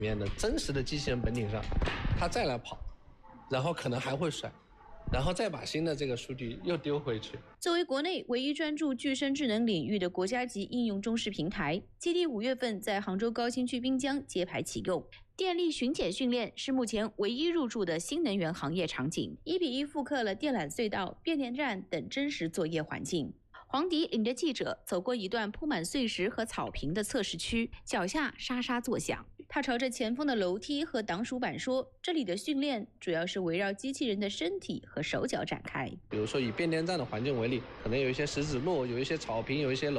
面的真实的机器人本顶上，它再来跑，然后可能还会甩，然后再把新的这个数据又丢回去。 作为国内唯一专注具身智能领域的国家级应用中试平台，基地5月份在杭州高新区滨江揭牌启用。电力巡检训练是目前唯一入驻的新能源行业场景，1比1复刻了电缆隧道、变电站等真实作业环境。黄迪领着记者走过一段铺满碎石和草坪的测试区，脚下沙沙作响。他朝着前方的楼梯和挡鼠板说：“这里的训练主要是围绕机器人的身体和手脚展开。 比如说以变电站的环境为例，可能有一些石子路，有一些草坪，有一些楼